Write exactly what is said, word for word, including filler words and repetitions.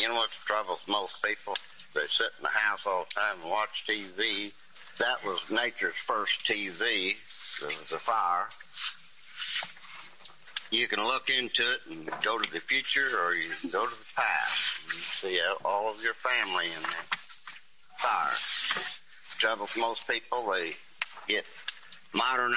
You know what troubles most people? They sit in the house all the time and watch T V. That was nature's first T V. There was a fire. You can look into it and go to the future, or you can go to the past and see all of your family in that fire. Troubles most people, they get modern